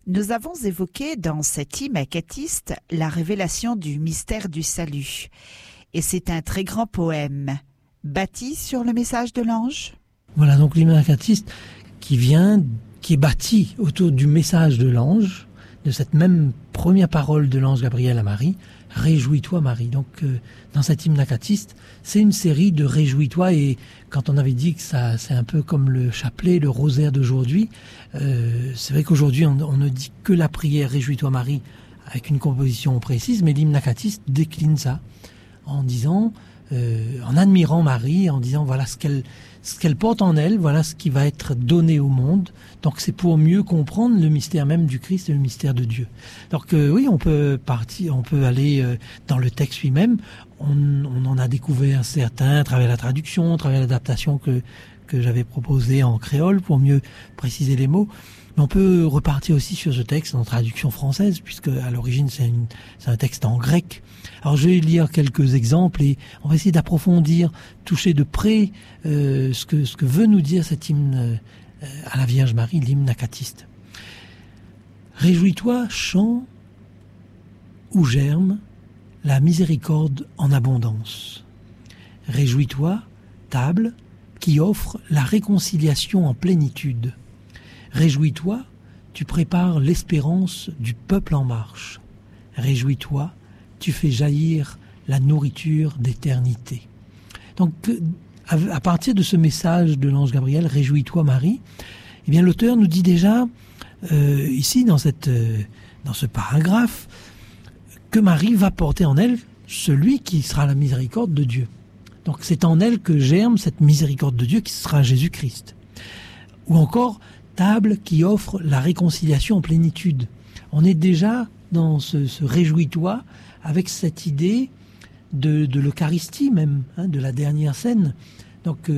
Nous avons évoqué dans cet hymne acatiste la révélation du mystère du salut. Et c'est un très grand poème, bâti sur le message de l'ange. Voilà, donc l'hymne acatiste qui est bâti autour du message de l'ange, de cette même première parole de l'ange Gabriel à Marie, « Réjouis-toi Marie ». Donc dans cet hymne acatiste, c'est une série de « Réjouis-toi » et quand on avait dit que ça, c'est un peu comme le chapelet, le rosaire d'aujourd'hui, c'est vrai qu'aujourd'hui on ne dit que la prière « Réjouis-toi Marie » avec une composition précise, mais l'hymne acatiste décline ça en disant, en admirant Marie, en disant voilà ce qu'elle porte en elle, voilà ce qui va être donné au monde. Donc c'est pour mieux comprendre le mystère même du Christ et le mystère de Dieu. Donc oui, on peut aller dans le texte lui-même. On en a découvert certains à travers la traduction, à travers l'adaptation que j'avais proposée en créole pour mieux préciser les mots. Mais on peut repartir aussi sur ce texte en traduction française, puisque à l'origine c'est un texte en grec. Alors je vais lire quelques exemples et on va essayer d'approfondir, toucher de près ce que veut nous dire cet hymne à la Vierge Marie, l'hymne acatiste. Réjouis-toi, chant où germe la miséricorde en abondance. Réjouis-toi, table qui offre la réconciliation en plénitude. Réjouis-toi, tu prépares l'espérance du peuple en marche. Réjouis-toi, tu fais jaillir la nourriture d'éternité. Donc, à partir de ce message de l'ange Gabriel, réjouis-toi Marie, eh bien l'auteur nous dit déjà ici dans ce paragraphe que Marie va porter en elle celui qui sera la miséricorde de Dieu. Donc c'est en elle que germe cette miséricorde de Dieu qui sera Jésus-Christ. Ou encore table qui offre la réconciliation en plénitude. On est déjà dans ce réjouis-toi avec cette idée de l'Eucharistie même, de la dernière scène. Donc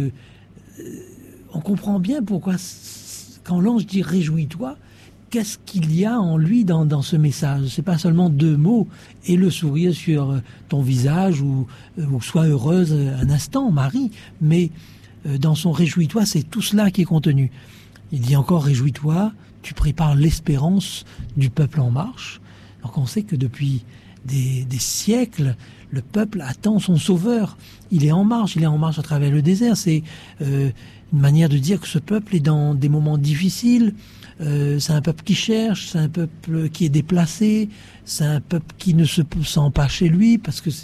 on comprend bien pourquoi quand l'ange dit réjouis-toi, qu'est-ce qu'il y a en lui dans ce message. C'est pas seulement deux mots et le sourire sur ton visage ou sois heureuse un instant Marie, mais dans son réjouis-toi c'est tout cela qui est contenu. Il dit encore réjouis-toi, tu prépares l'espérance du peuple en marche. Donc on sait que depuis des siècles, le peuple attend son sauveur. Il est en marche à travers le désert. C'est une manière de dire que ce peuple est dans des moments difficiles. C'est un peuple qui cherche, c'est un peuple qui est déplacé, c'est un peuple qui ne se sent pas chez lui parce que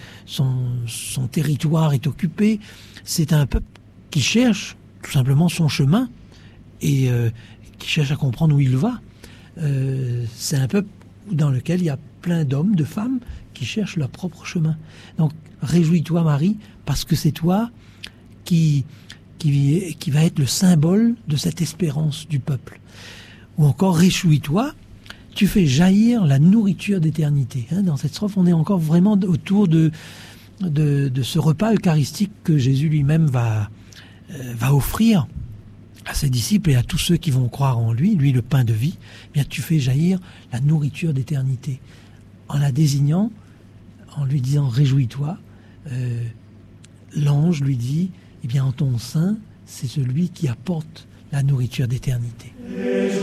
son territoire est occupé. C'est un peuple qui cherche tout simplement son chemin et qui cherche à comprendre où il va. C'est un peuple dans lequel il y a plein d'hommes, de femmes qui cherchent leur propre chemin. Donc réjouis-toi Marie, parce que c'est toi qui va être le symbole de cette espérance du peuple. Ou encore réjouis-toi, tu fais jaillir la nourriture d'éternité. Dans cette strophe, on est encore vraiment autour de ce repas eucharistique que Jésus lui-même va offrir à ses disciples et à tous ceux qui vont croire en lui le pain de vie. Eh bien, tu fais jaillir la nourriture d'éternité. En la désignant, en lui disant réjouis-toi, l'ange lui dit eh bien en ton sein, c'est celui qui apporte la nourriture d'éternité.